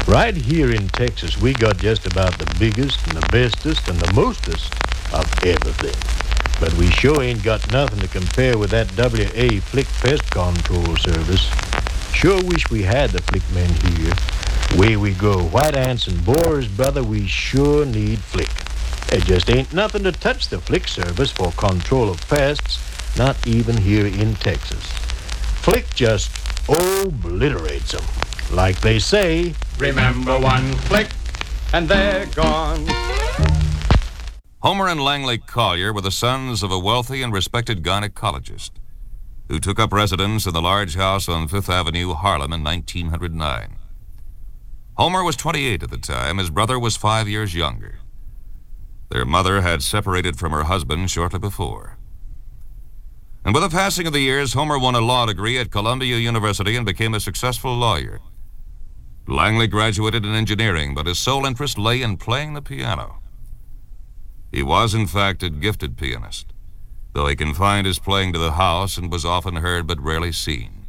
Right here in Texas, we got just about the biggest and the bestest and the mostest of everything. But we sure ain't got nothing to compare with that WA Flick Pest Control Service. Sure wish we had the Flick men here. Way we go, white ants and borers, brother, we sure need Flick. There just ain't nothing to touch the Flick service for control of pests, not even here in Texas. Flick just obliterates them. Like they say, remember one flick, and they're gone. Homer and Langley Collier were the sons of a wealthy and respected gynecologist who took up residence in the large house on Fifth Avenue, Harlem in 1909. Homer was 28 at the time. His brother was 5 years younger. Their mother had separated from her husband shortly before. And with the passing of the years, Homer won a law degree at Columbia University and became a successful lawyer. Langley graduated in engineering, but his sole interest lay in playing the piano. He was, in fact, a gifted pianist, though he confined his playing to the house and was often heard but rarely seen.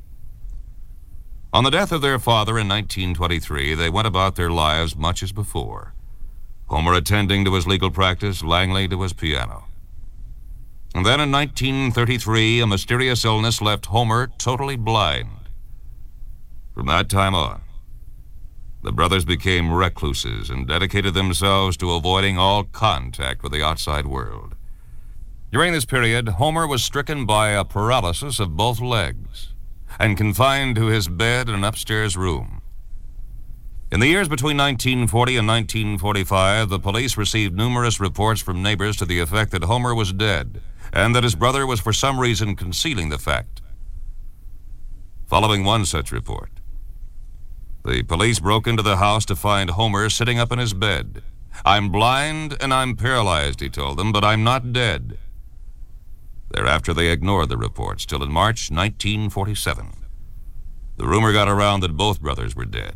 On the death of their father in 1923, they went about their lives much as before, Homer attending to his legal practice, Langley to his piano. And then in 1933, a mysterious illness left Homer totally blind. From that time on, the brothers became recluses and dedicated themselves to avoiding all contact with the outside world. During this period, Homer was stricken by a paralysis of both legs and confined to his bed in an upstairs room. In the years between 1940 and 1945, the police received numerous reports from neighbors to the effect that Homer was dead and that his brother was for some reason concealing the fact. Following one such report, the police broke into the house to find Homer sitting up in his bed. "I'm blind and I'm paralyzed," he told them, "but I'm not dead." Thereafter, they ignored the reports till in March 1947. The rumor got around that both brothers were dead.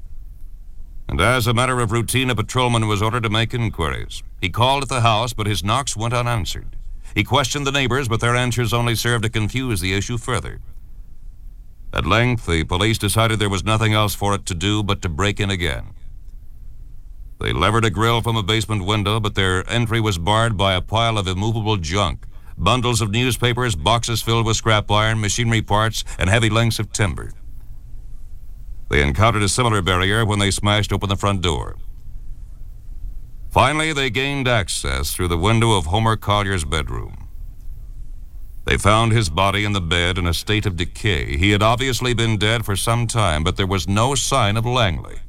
And as a matter of routine, a patrolman was ordered to make inquiries. He called at the house, but his knocks went unanswered. He questioned the neighbors, but their answers only served to confuse the issue further. At length, the police decided there was nothing else for it to do but to break in again. They levered a grill from a basement window, but their entry was barred by a pile of immovable junk, bundles of newspapers, boxes filled with scrap iron, machinery parts, and heavy lengths of timber. They encountered a similar barrier when they smashed open the front door. Finally, they gained access through the window of Homer Collier's bedroom. They found his body in the bed in a state of decay. He had obviously been dead for some time, but there was no sign of Langley.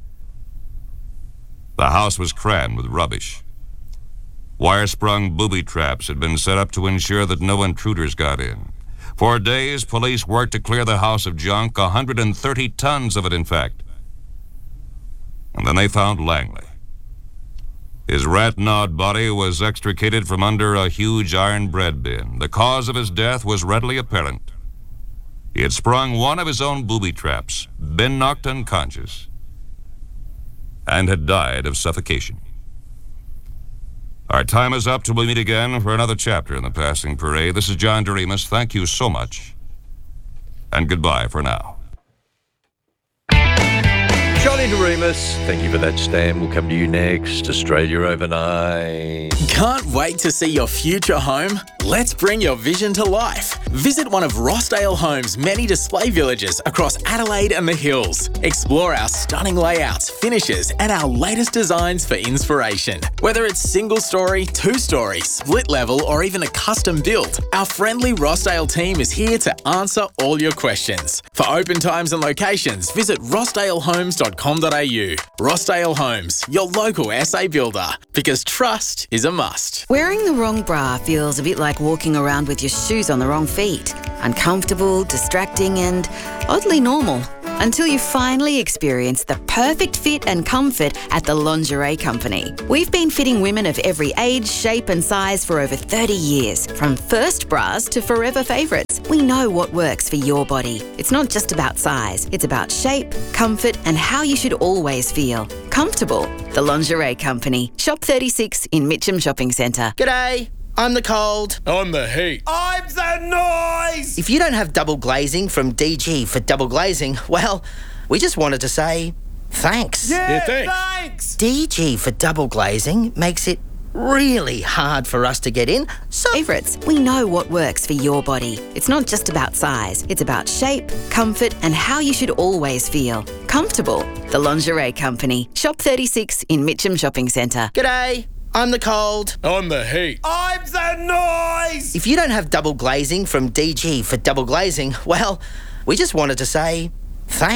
The house was crammed with rubbish. Wire-sprung booby traps had been set up to ensure that no intruders got in. For days, police worked to clear the house of junk, 130 tons of it, in fact. And then they found Langley. His rat-gnawed body was extricated from under a huge iron bread bin. The cause of his death was readily apparent. He had sprung one of his own booby traps, been knocked unconscious, and had died of suffocation. Our time is up till we meet again for another chapter in The Passing Parade. This is John Doremus. Thank you so much, and goodbye for now. Johnny Doremus, thank you for that stamp. We'll come to you next. Australia Overnight. Can't wait to see your future home? Let's bring your vision to life. Visit one of Rossdale Homes' many display villages across Adelaide and the Hills. Explore our stunning layouts, finishes, and our latest designs for inspiration. Whether it's single-story, two-story, split-level, or even a custom build, our friendly Rossdale team is here to answer all your questions. For open times and locations, visit rossdalehomes.com.au. Rossdale Homes, your local SA builder, because trust is a must. Wearing the wrong bra feels a bit like walking around with your shoes on the wrong feet. Uncomfortable, distracting, and oddly normal. Until you finally experience the perfect fit and comfort at the Lingerie Company. We've been fitting women of every age, shape and size for over 30 years. From first bras to forever favourites, we know what works for your body. It's not just about size, it's about shape, comfort and how you should always feel. Comfortable. The Lingerie Company. Shop 36 in Mitcham Shopping Centre. G'day. I'm the cold. I'm the heat. I'm the noise. If you don't have double glazing from DG for double glazing, well, we just wanted to say thanks. Yeah, thanks. DG for double glazing makes it really hard for us to get in, so... Favourites, we know what works for your body. It's not just about size, it's about shape, comfort, and how you should always feel. Comfortable. The Lingerie Company. Shop 36 in Mitcham Shopping Centre. G'day, I'm the cold. I'm the heat. I'm the noise! If you don't have double glazing from DG for double glazing, well, we just wanted to say thanks.